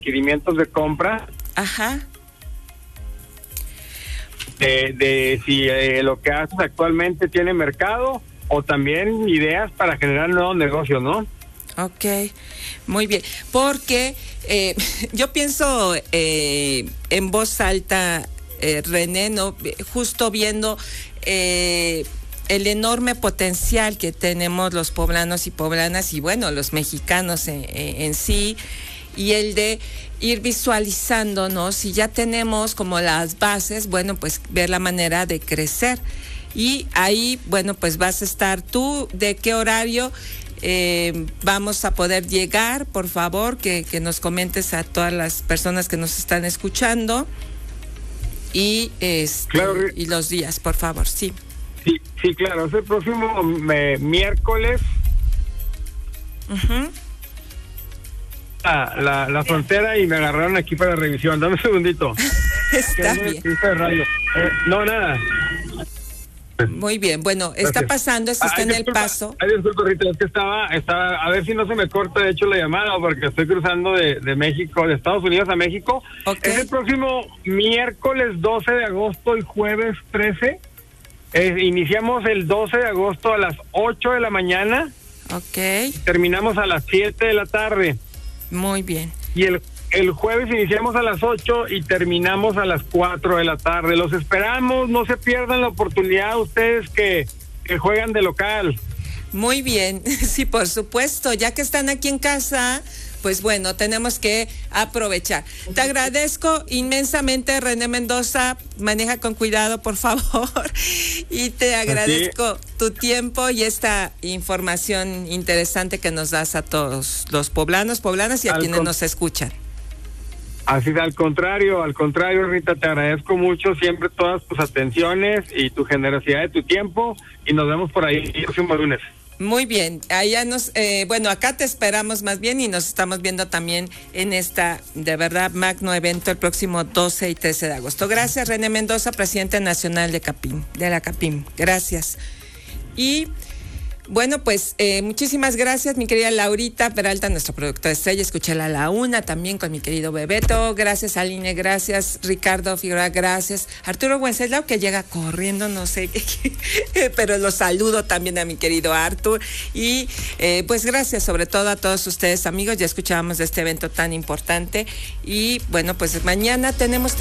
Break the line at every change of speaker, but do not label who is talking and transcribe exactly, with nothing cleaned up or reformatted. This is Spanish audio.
requerimientos de compra.
Ajá.
De, de si eh, lo que haces actualmente tiene mercado o también ideas para generar nuevos negocios, ¿no?
Ok, muy bien, porque eh, yo pienso eh, en voz alta, eh, René, ¿no? Justo viendo eh, el enorme potencial que tenemos los poblanos y poblanas y bueno, los mexicanos en, en sí, y el de ir visualizándonos, si ya tenemos como las bases, bueno, pues ver la manera de crecer. Y ahí, bueno, pues vas a estar tú, ¿de qué horario eh, vamos a poder llegar? Por favor, que, que nos comentes a todas las personas que nos están escuchando y, este,
claro.
y los días, por favor, sí.
Sí, sí, claro, es el próximo me, miércoles.
Uh-huh.
Ah, la, la frontera y me agarraron aquí para revisión. Dame un segundito.
Está bien.
De radio. Eh, no, nada.
Muy bien, bueno, está
Gracias.
pasando, esto está
Ay,
en
disculpa,
el paso.
Ay, disculpa, Rita, es que estaba, estaba, a ver si no se me corta de hecho la llamada, porque estoy cruzando de, de México, de Estados Unidos a México.
Okay.
Es el próximo miércoles doce de agosto y jueves trece. Eh, iniciamos el doce de agosto a las ocho de la mañana.
Ok.
Terminamos a las siete de la tarde.
Muy bien.
Y el, el jueves iniciamos a las ocho y terminamos a las cuatro de la tarde. Los esperamos, no se pierdan la oportunidad ustedes que, que juegan de local.
Muy bien, sí, por supuesto, ya que están aquí en casa, pues bueno, tenemos que aprovechar. Te agradezco inmensamente, René Mendoza, maneja con cuidado, por favor, y te agradezco sí. tu tiempo y esta información interesante que nos das a todos los poblanos, poblanas y a al quienes con... nos escuchan.
Así es, al contrario, al contrario, Rita, te agradezco mucho siempre todas tus atenciones y tu generosidad de tu tiempo y nos vemos por ahí el próximo lunes.
Muy bien, allá nos, eh, bueno, acá te esperamos más bien y nos estamos viendo también en esta, de verdad, magno evento el próximo doce y trece de agosto. Gracias, René Mendoza, presidente nacional de CAPIM, de la CAPIM. Gracias. Y bueno, pues eh, muchísimas gracias, mi querida Laurita Peralta, nuestra productora estrella. Escúchala a la una también con mi querido Bebeto. Gracias, Aline, gracias, Ricardo Figueroa, gracias. Arturo Wenceslao, que llega corriendo, no sé qué, pero lo saludo también a mi querido Artur. Y eh, pues gracias sobre todo a todos ustedes, amigos. Ya escuchábamos de este evento tan importante. Y bueno, pues mañana tenemos